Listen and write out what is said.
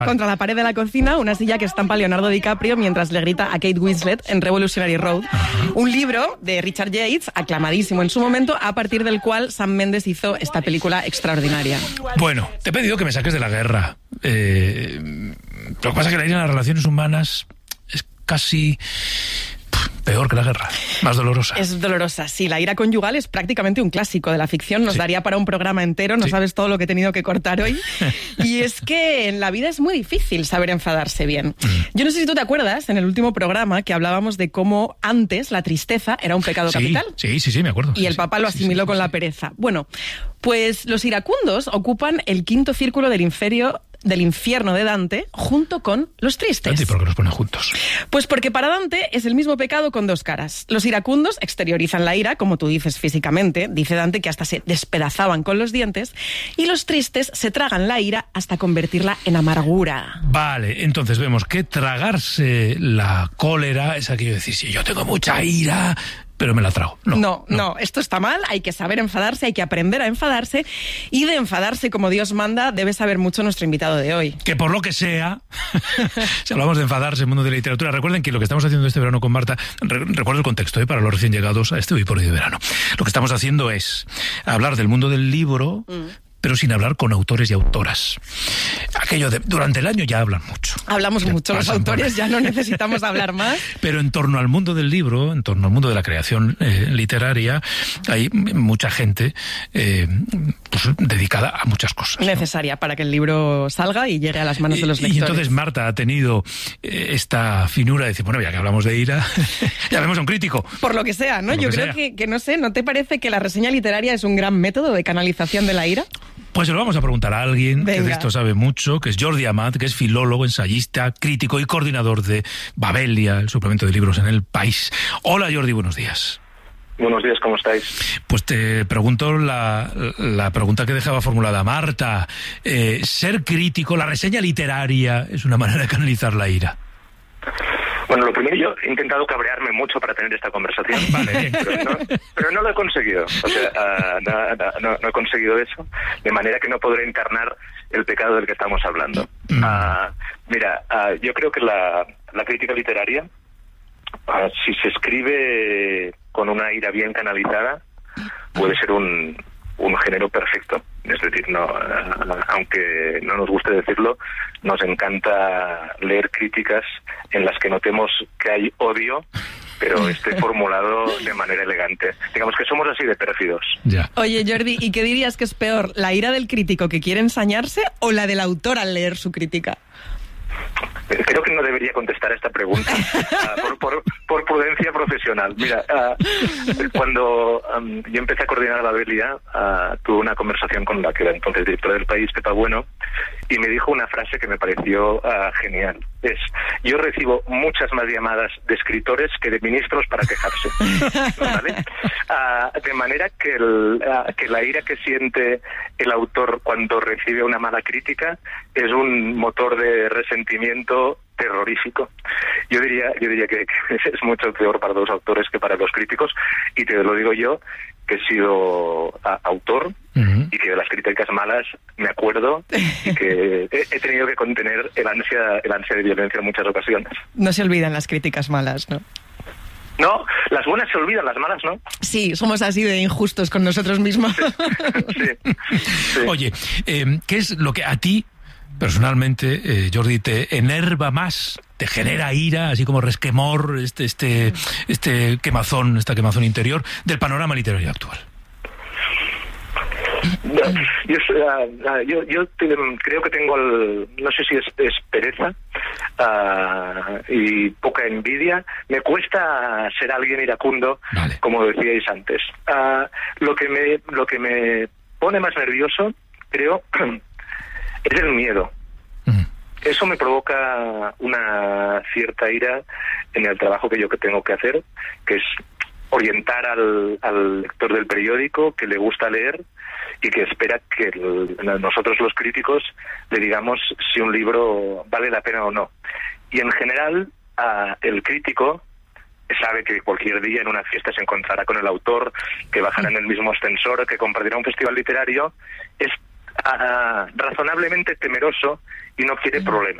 contra la pared de la cocina, una silla que estampa Leonardo DiCaprio mientras le grita a Kate Winslet en Revolutionary Road. Un libro de Richard Yates, aclamadísimo en su momento, a partir del cual Sam Mendes hizo esta película extraordinaria. Bueno, te he pedido que me saques de la guerra. Lo que pasa es que la ira en las relaciones humanas es casi peor que la guerra, más dolorosa. Es dolorosa, sí. La ira conyugal es prácticamente un clásico de la ficción. Nos daría para un programa entero, no sabes todo lo que he tenido que cortar hoy. Y es que en la vida es muy difícil saber enfadarse bien. Yo no sé si tú te acuerdas, en el último programa, que hablábamos de cómo antes la tristeza era un pecado capital. Sí, me acuerdo. Y el Papa lo asimiló con la pereza. Bueno, pues los iracundos ocupan el quinto círculo del infierno de Dante, junto con los tristes. ¿Y por qué los ponen juntos? Pues porque para Dante es el mismo pecado con dos caras. Los iracundos exteriorizan la ira, como tú dices, físicamente. Dice Dante que hasta se despedazaban con los dientes. Y los tristes se tragan la ira hasta convertirla en amargura. Vale, entonces vemos que tragarse la cólera es aquello de decir, si yo tengo mucha ira, pero me la trago. No, esto está mal, hay que saber enfadarse, hay que aprender a enfadarse, y de enfadarse como Dios manda debe saber mucho nuestro invitado de hoy. Que por lo que sea, si hablamos de enfadarse en el mundo de la literatura, recuerden que lo que estamos haciendo este verano con Marta, recuerdo el contexto, para los recién llegados a este Hoy por Hoy de verano. Lo que estamos haciendo es hablar del mundo del libro, pero sin hablar con autores y autoras. Aquello de, durante el año ya hablan mucho. Hablamos mucho los autores, ya no necesitamos hablar más. Pero en torno al mundo del libro, en torno al mundo de la creación literaria, hay mucha gente pues, dedicada a muchas cosas. Necesaria, ¿no? Para que el libro salga y llegue a las manos de los lectores. Y entonces Marta ha tenido esta finura de decir, bueno, ya que hablamos de ira, llamemos a un crítico. Por lo que sea, ¿no? Yo creo que no sé, ¿no te parece que la reseña literaria es un gran método de canalización de la ira? Pues se lo vamos a preguntar a alguien que de esto sabe mucho, que es Jordi Amat, que es filólogo, ensayista, crítico y coordinador de Babelia, el suplemento de libros en El País. Hola Jordi, buenos días. Buenos días, ¿cómo estáis? Pues te pregunto la pregunta que dejaba formulada Marta. Ser crítico, la reseña literaria, ¿es una manera de canalizar la ira? Bueno, lo primero, yo he intentado cabrearme mucho para tener esta conversación, vale, pero no lo he conseguido. O sea, no he conseguido eso, de manera que no podré encarnar el pecado del que estamos hablando. Yo creo que la crítica literaria, si se escribe con una ira bien canalizada, puede ser un género perfecto. Es decir, aunque no nos guste decirlo, nos encanta leer críticas en las que notemos que hay odio, pero esté formulado de manera elegante. Digamos que somos así de pérfidos. Ya. Oye, Jordi, ¿y qué dirías que es peor, la ira del crítico que quiere ensañarse o la del autor al leer su crítica? Creo que no debería contestar a esta pregunta por prudencia profesional. Mira, cuando yo empecé a coordinar Babelia, tuve una conversación con la que era entonces directora del País, Pepa Bueno, y me dijo una frase que me pareció genial. Yo recibo muchas más llamadas de escritores que de ministros para quejarse. ¿Vale? De manera que la ira que siente el autor cuando recibe una mala crítica es un motor de resentimiento terrorífico. Yo diría que es mucho peor para los autores que para los críticos, y te lo digo yo, que he sido autor y que de las críticas malas me acuerdo y que he tenido que contener el ansia de violencia en muchas ocasiones. No se olvidan las críticas malas, ¿no? No, las buenas se olvidan, las malas no. Sí, somos así de injustos con nosotros mismos. Sí. Oye, ¿qué es lo que a ti personalmente, Jordi, te enerva más, te genera ira, así como resquemor, esta quemazón interior del panorama literario actual? Yo creo que tengo, no sé si es pereza y poca envidia. Me cuesta ser alguien iracundo, vale, como decíais antes. Lo que me pone más nervioso, creo, es el miedo. Eso me provoca una cierta ira en el trabajo que tengo que hacer, que es orientar al lector del periódico que le gusta leer y que espera que nosotros los críticos le digamos si un libro vale la pena o no. Y en general, el crítico sabe que cualquier día en una fiesta se encontrará con el autor, que bajará en el mismo ascensor, que compartirá un festival literario. Es razonablemente temeroso y no quiere problemas.